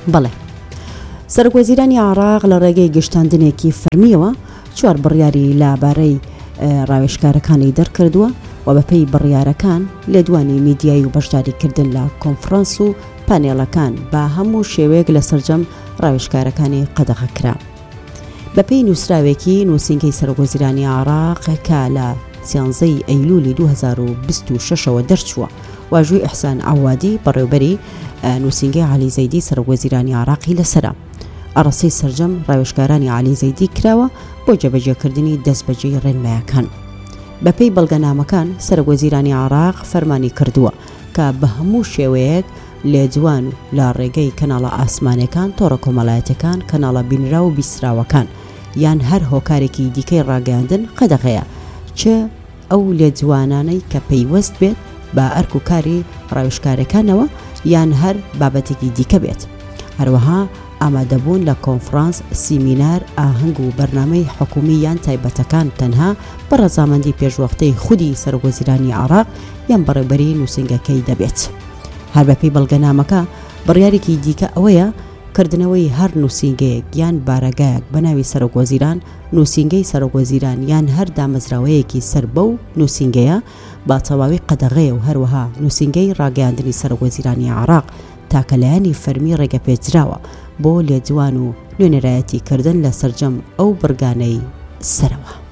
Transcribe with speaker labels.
Speaker 1: بەڵێ سەرۆکوەزیرانی عێراق لە ڕێگەی گەشتاندنێکی فەرمیەوە 4 بڕیاری لەبارەی ڕاوێژکارەکانی دەرکردووە و بەپێی بڕیارەکان لێدوانی میدیایی و بەشداریکردن لە کۆنفرانس و پانێڵەکان بە هەموو شێوەیەک لە سەرجەم ڕاوێژکارەکانی قەدەغە کرا. بەپێی نووسراوێکی نووسینگەی سەرۆکوەزیرانی عێراق کە لە 13 ئەیلولی 2026ەوە دەرچووە واژووی ئیحسان عەوادی بەڕێوەبەری نووسینگەی عەلی زەیدی سەرۆکوەزیرانی عێراقی لەسەرە. ئەڕەسەی سەرجەم ڕاوێژکارانی عەلی زەیدی کراوە بۆ جێبەجێکردنی دەستبەجێی ڕێنمایەکان. بەپێی بەڵگەنامەکان سەرۆکوەزیرانی عێراق فەرمانی کردووە کە بە هەموو شێوەیەک لێجوان و لە ڕێگەی کەناڵە ئاسمانەکان تۆڕە کۆمەڵایەتەکان کەناڵە بینرا و بیسراوەکان یان هەر هۆکارێکی دیکەی ڕاگەاندن قەدەغەیە چه ئەو لێجوانانەی کە پەیوەست بێت بە ئەرک و کاری ڕاوێژکارەکانەوە یان هەر بابەتێکی دیکە بێت. هەروەها ئامادەبوون لە کۆنفرانس، سیمینار، ئاهەنگ و بەرنامەی حکومی یان تایبەتەکان تەنها بە ڕەزامەندی پێشوەختەی خودی سەرۆکوەزیرانی عێراق یان بەڕێوەبەری نووسینگەکەی دەبێت. هەر بەپێی بەڵگەنامەکە بڕیارێکی دیکە ئەوەیە کردنەوەی هەر نووسینگەیەک یان بارەگایەک بە ناوی سەرۆکوەزیران، نووسینگەی سەرۆکوەزیران یان هەر دامەزراوەیەکی سەر بەو نووسینگەیە با تەواوی قەدەغەیە و هەروەها نووسینگەی ڕاگەاندنی سەرۆکوەزیرانی عێراق تاکە لایەنی فەرمی ڕێگەپێدراوە بۆ لێجوان و نوێنەرایەتی کردن لە سەرجەم ئەو بڕگانەی سەرەوە.